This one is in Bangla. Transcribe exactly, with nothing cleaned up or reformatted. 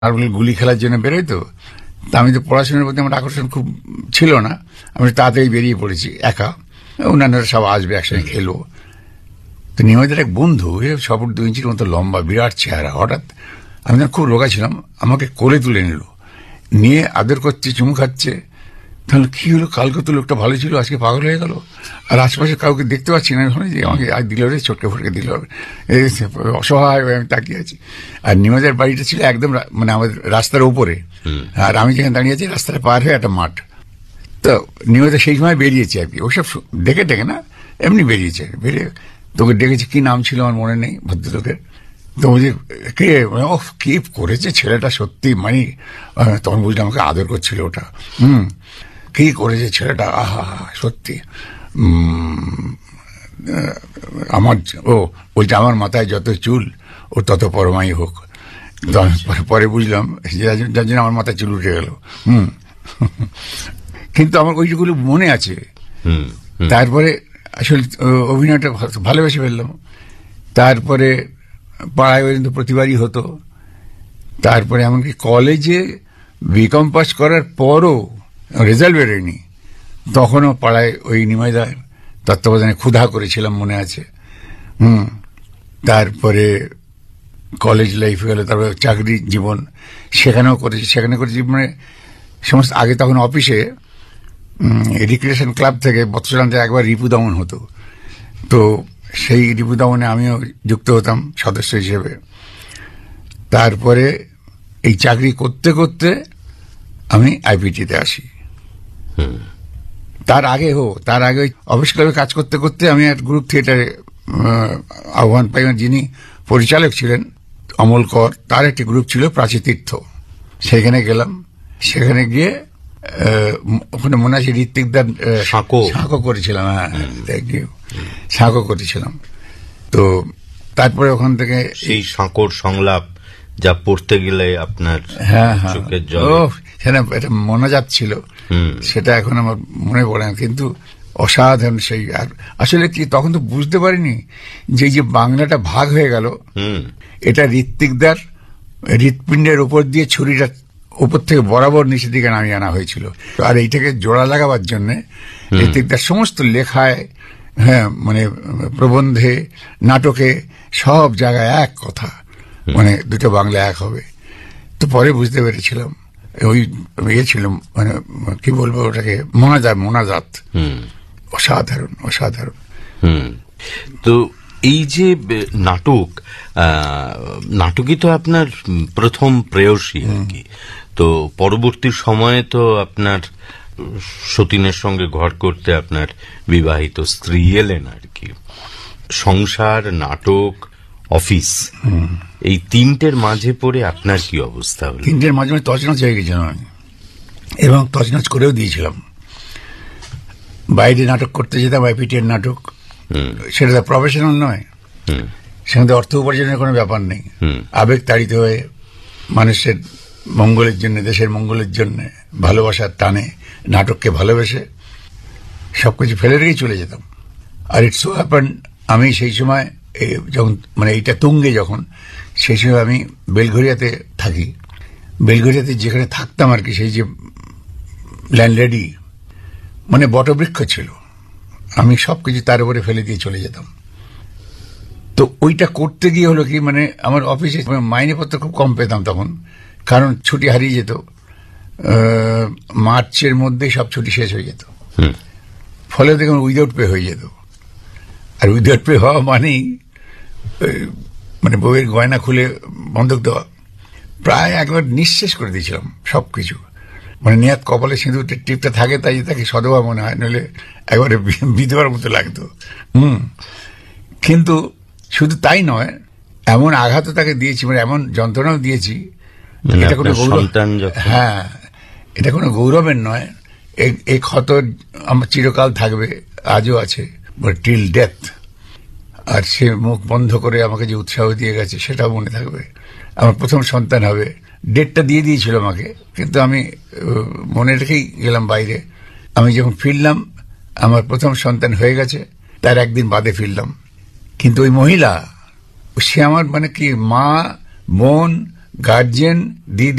আর বলে গুলি খেলার জন্য বেরোয় তো তা আমি তো পড়াশোনার প্রতি আমার আকর্ষণ খুব ছিল না, আমি তাড়াতাড়ি বেরিয়ে পড়েছি একা, অন্যান্যরা সব আসবে একসঙ্গে খেলবো। তো নিয়মিত এক বন্ধু সব দুই ইঞ্চির মতো লম্বা, বিরাট চেহারা, হঠাৎ আমি তখন খুব রোগা ছিলাম, আমাকে কোলে তুলে নিল, নিয়ে আদর করছে, চুমু খাচ্ছে। তাহলে কি হলো, কালকে তো লোকটা ভালো ছিল, আজকে পাগল হয়ে গেল। আর আশপাশে কাউকে দেখতে পাচ্ছি না, যে আমাকে আজ দিল রে, চটকে ফটকে দিল, অসহায় হয়ে আমি তাকিয়ে আছি। আর নিমাজের বাড়িটা ছিল একদম মানে আমাদের রাস্তার উপরে, আর আমি যেখানে দাঁড়িয়ে আছি রাস্তাটা পার হয়ে একটা মাঠ। তো নিমাজে সেই সময় বেরিয়েছে আর কি, ওইসব দেখে ডেকে না, এমনি বেরিয়েছে। বেরিয়ে তোকে ডেকেছে, কি নাম ছিল আমার মনে নেই ভদ্রলোকের। তো বলছি কে, ও কি করেছে ছেলেটা সত্যি, মানে তখন বুঝলাম আমাকে আদর করছিল ওটা। হুম কি করেছে ছেলেটা, আহা সত্যি। আমার ও বলছে আমার মাথায় যত চুল ও তত পরমাই হোক। পরে বুঝলাম যার জন্য আমার মাথায় চুল উঠে গেল। হুম কিন্তু আমার ওইগুলো মনে আছে। তারপরে আসলে অভিনয়টা ভালোবেসে ফেললাম। তারপরে পাড়ায় পর্যন্ত প্রতিবারই হতো। তারপরে এমনকি কলেজে বিকম পাস করার পরও রেজাল্ট বেরোয়নি, তখনও পাড়ায় ওই নিমাইদার তত্ত্বাবধানে ক্ষুধা করেছিলাম, মনে আছে। হুম তারপরে কলেজ লাইফ গেল, তারপরে চাকরি জীবন, সেখানেও করেছি। সেখানে করেছি মানে সমস্ত আগে তখন অফিসে রিক্রিয়েশন ক্লাব থেকে বৎসরান্তে একবার রিপু দমন হতো, তো সেই রিপু দমনে আমিও যুক্ত হতাম সদস্য হিসেবে। তারপরে এই চাকরি করতে করতে আমি আইপিটিতে আসি। তার আগে হো তার আগে অফিস ক্লাবে কাজ করতে করতে আমি এক গ্রুপ থিয়েটারে আহ্বান পাই, যিনি পরিচালক ছিলেন অমল কর, তার একটি গ্রুপ ছিল প্রাচীতীর্থ, সেখানে গেলাম। সেখানে গিয়ে ওখানে মনে আছে ঋত্বিকদার সাঁকো করেছিলাম। হ্যাঁ থ্যাংক ইউ, সাঁকো করেছিলাম। তো তারপরে ওখান থেকে সেই সাঁকোর সংলাপ যা পড়তে গেলে আপনার হ্যাঁ হ্যাঁ ও সেটা এটা মোনাজাত ছিল, সেটা এখন আমার মনে পড়ে না, কিন্তু অসাধারণ সেই। আর আসলে কি তখন তো বুঝতে পারিনি যে যে বাংলাটা ভাগ হয়ে গেল, এটা ঋত্বিকদার হৃৎপিণ্ডের উপর দিয়ে ছুরিটা উপর থেকে বরাবর নিচের দিকে নামিয়ে আনা হয়েছিল। আর এইটাকে জোড়া লাগাবার জন্য ঋত্বিকদার সমস্ত লেখায়, হ্যাঁ মানে প্রবন্ধে, নাটকে, সব জায়গায় এক কথা, মানে দুটো বাংলা এক হবে। তো পরে বুঝতে পেরেছিলাম ওই ইয়ে ছিল, মানে কি বলবো ওটাকে, মোনাজাত মোনাজাত অসাধারণ অসাধারণ। তো এই যে নাটক, নাটকই তো আপনার প্রথম প্রেয়সী আর কি। তো পরবর্তী সময়ে তো আপনার সতীনের সঙ্গে ঘর করতে আপনার বিবাহিত স্ত্রী এলেন আর কি। সংসার, নাটক, অফিস, এই তিনটের মাঝে পড়ে আপনার কি অবস্থা হলো? তিনটের মাঝে আমি তছনছ হয়ে গেছিলাম আমি, এবং তছনছ করেও দিয়েছিলাম। বাইরে নাটক করতে যেতাম, আইপিটির নাটক, সেটা প্রফেশনাল নয়, সেখানে অর্থ উপার্জনের কোনো ব্যাপার নেই। আবেগ তাড়িত হয়ে মানুষের মঙ্গলের জন্য, দেশের মঙ্গলের জন্য, ভালোবাসার টানে নাটককে ভালোবেসে সবকিছু ফেলে রেখেই চলে যেতাম। আর ইটস সো হ্যাপেন্ড আমি সেই সময় যখন মানে এইটা তুঙ্গে যখন, সেই সময় আমি বেলঘরিয়াতে থাকি। বেলঘরিয়াতে যেখানে থাকতাম আর কি, সেই যে ল্যান্ডলেডি মানে বটবৃক্ষ ছিল, আমি সবকিছু তার উপরে ফেলে দিয়ে চলে যেতাম। তো ওইটা করতে গিয়ে হলো কি, মানে আমার অফিসে মাইনে পত্র খুব কম পেতাম তখন, কারণ ছুটি হারিয়ে যেত, মার্চের মধ্যে সব ছুটি শেষ হয়ে যেত, ফলে দেখুন উইদাউট পে হয়ে যেত। আর উইদাউট পে হওয়া মানেই মানে বউয়ের গয়না খুলে বন্ধক দেওয়া, প্রায় একবার নিঃশেষ করে দিয়েছিলাম সবকিছু। মানে নিয়াত কপালে সিঁদুর টিপটা থাকে তাই তাকে সদবা মনে হয়, নইলে একবারে বিধবার মতো লাগতো। হুম কিন্তু শুধু তাই নয়, এমন আঘাতও তাকে দিয়েছি, মানে এমন যন্ত্রণাও দিয়েছি, এটা কোনো গৌরব, হ্যাঁ এটা কোনো গৌরবের নয়, এই ক্ষত আমার চিরকাল থাকবে, আজও আছে, টিল ডেথ। আর সে মুখ বন্ধ করে আমাকে যে উৎসাহ দিয়ে গেছে সেটাও মনে থাকবে। আমার প্রথম সন্তান হবে, ডেটটা দিয়ে দিয়েছিল আমাকে, কিন্তু আমি মনে রেখেই গেলাম বাইরে। আমি যখন ফিরলাম আমার প্রথম সন্তান হয়ে গেছে, তার একদিন বাদে ফিরলাম। কিন্তু ওই মহিলা, সে আমার মানে কি মা, বোন, গার্জিয়ান দিদি